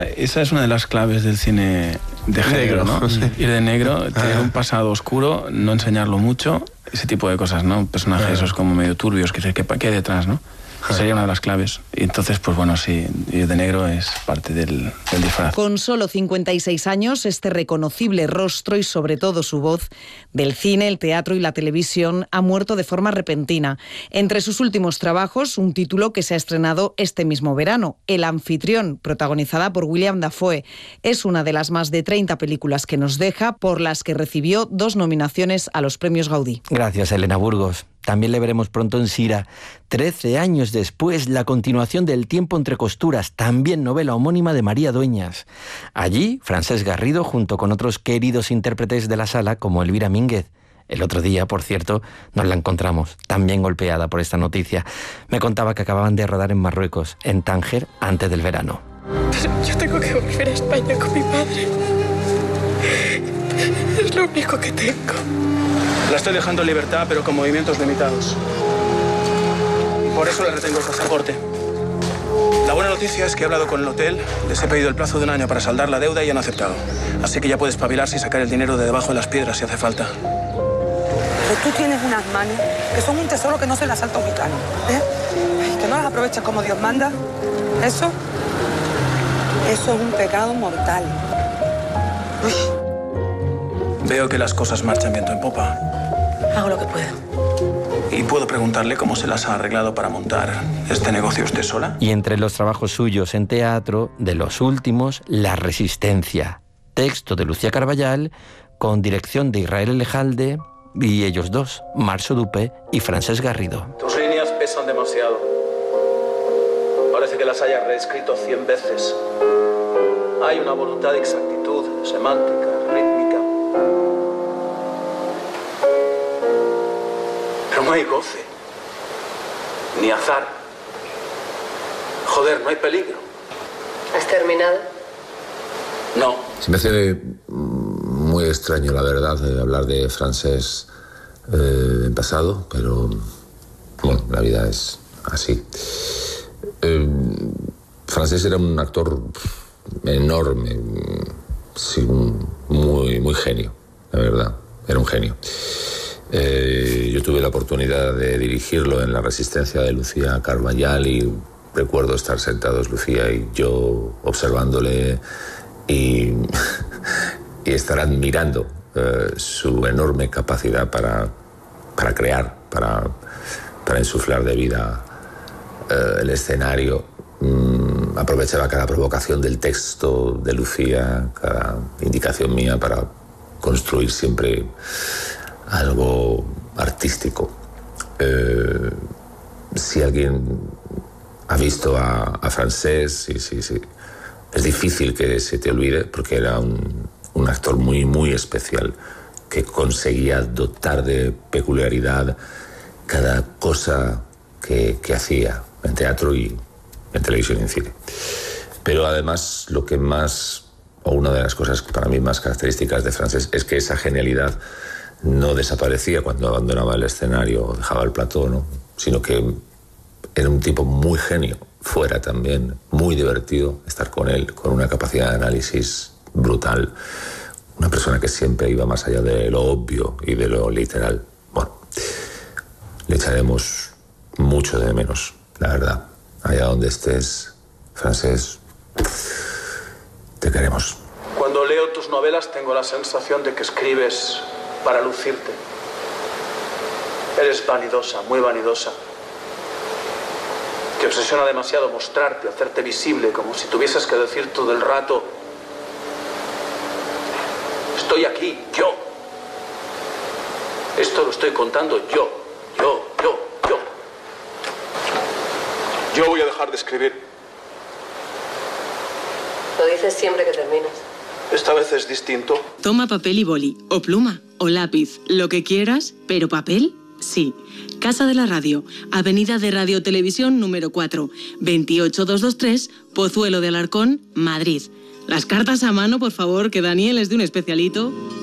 Esa es una de las claves del cine de género, ¿no? Sí. Ir de negro, tener un pasado oscuro, no enseñarlo mucho, ese tipo de cosas, ¿no? Personajes esos como medio turbios, que hay detrás, ¿no? Sería una de las claves. Y entonces, pues bueno, sí, ir de negro es parte del disfraz. Con solo 56 años, este reconocible rostro y sobre todo su voz del cine, el teatro y la televisión ha muerto de forma repentina. Entre sus últimos trabajos, un título que se ha estrenado este mismo verano, El anfitrión, protagonizada por William Dafoe. Es una de las más de 30 películas que nos deja, por las que recibió 2 nominaciones a los premios Gaudí. Gracias, Elena Burgos. También le veremos pronto en Sira. 13 años después, la continuación del Tiempo entre costuras, también novela homónima de María Dueñas. Allí, Francesc Garrido, junto con otros queridos intérpretes de la sala, como Elvira Mínguez. El otro día, por cierto, nos la encontramos, también golpeada por esta noticia. Me contaba que acababan de rodar en Marruecos, en Tánger, antes del verano. Yo tengo que volver a España con mi padre. Es lo único que tengo. La estoy dejando en libertad, pero con movimientos limitados. Por eso le retengo el pasaporte. La buena noticia es que he hablado con el hotel, les he pedido el plazo de 1 año para saldar la deuda y han aceptado. Así que ya puedes espabilarse y sacar el dinero de debajo de las piedras si hace falta. Pero tú tienes unas manos que son un tesoro que no se las salta un gitano, ¿eh? Que no las aprovechas como Dios manda. Eso es un pecado mortal. Uy. Veo que las cosas marchan viento en popa. Hago lo que puedo. ¿Y puedo preguntarle cómo se las ha arreglado para montar este negocio usted sola? Y entre los trabajos suyos en teatro, de los últimos, La Resistencia. Texto de Lucía Carballal, con dirección de Israel Elejalde, y ellos dos, Marso Dupe y Francesc Garrido. Tus líneas pesan demasiado. Parece que las hayas reescrito 100 veces. Hay una voluntad de exactitud, semántica, rítmica. Pero no hay goce, ni azar. Joder, no hay peligro. ¿Has terminado? No. Se me hace muy extraño, la verdad, hablar de Francesc en pasado, pero bueno, la vida es así. Francesc era un actor enorme, sí, muy genio, la verdad, era un genio. Yo tuve la oportunidad de dirigirlo en La Resistencia de Lucía Carballal y recuerdo estar sentados Lucía y yo observándole y estar admirando su enorme capacidad para crear, para insuflar de vida el escenario. Aprovechaba cada provocación del texto de Lucía, cada indicación mía para construir siempre algo artístico. Si alguien ha visto a Francesc, sí, es difícil que se te olvide, porque era un actor muy especial, que conseguía dotar de peculiaridad cada cosa que hacía en teatro y en televisión y en cine. Pero además, lo que más, o una de las cosas para mí más características de Francesc, es que esa genialidad no desaparecía cuando abandonaba el escenario o dejaba el plató, ¿no? Sino que era un tipo muy genio, fuera también, muy divertido estar con él, con una capacidad de análisis brutal, una persona que siempre iba más allá de lo obvio y de lo literal. Bueno, le echaremos mucho de menos, la verdad. Allá donde estés, Francesc, te queremos. Cuando leo tus novelas tengo la sensación de que escribes para lucirte. Eres vanidosa, muy vanidosa. Te obsesiona demasiado mostrarte, hacerte visible, como si tuvieses que decir todo el rato: estoy aquí, yo. Esto lo estoy contando yo. Yo voy a dejar de escribir. Lo dices siempre que terminas. Esta vez es distinto. Toma papel y boli, o pluma, o lápiz, lo que quieras, pero papel, sí. Casa de la Radio, Avenida de Radio Televisión número 4, 28223, Pozuelo de Alarcón, Madrid. Las cartas a mano, por favor, que Daniel es de un especialito.